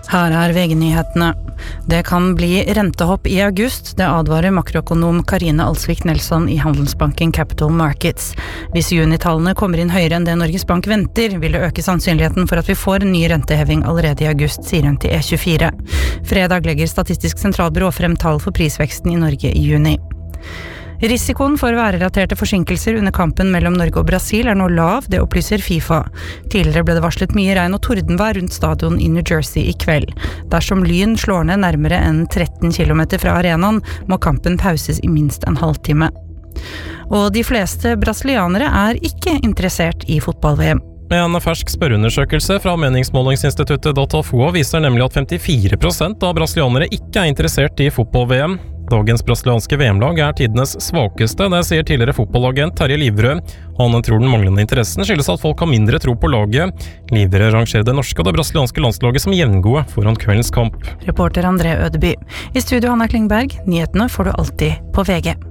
Her VG-nyhetene. Det kan bli rentehopp i august, det advarer makroøkonom Karine Alsvik Nelson i Handelsbanken Capital Markets. Hvis junitallene kommer inn høyere enn det Norges Bank venter, vil det øke sannsynligheten for at vi får en ny renteheving allerede i august, sier hun til E24. Fredag legger Statistisk sentralbyrå frem tall for prisveksten i Norge i juni. Risikoen for værrelaterte forsinkelser under kampen mellom Norge og Brasil nå lav, det opplyser FIFA. Tidligere ble det varslet mye regn og tordenvær rundt stadion i New Jersey i kveld. Dersom lyn slår ned nærmere enn 13 kilometer fra arenaen, må kampen pauses i minst en halvtime. Og de fleste brasilianere ikke interessert i fotball-VM. En fersk spørreundersøkelse fra meningsmålingsinstituttet Datafolk viser nemlig at 54% av brasilianere ikke interessert i fotball-VM. Dagens brasilianske VM-lag tidenes svakeste, det sier tidligere fotballagent Terje Livrød. Han tror den manglende interessen skyldes at folk har mindre tro på laget. Livrød rangerer det norske og det brasilianske landslaget som jevngode foran kveldens kamp. Reporter André Ødeby. I studio Hanna Klingberg, nyhetene får du alltid på VG.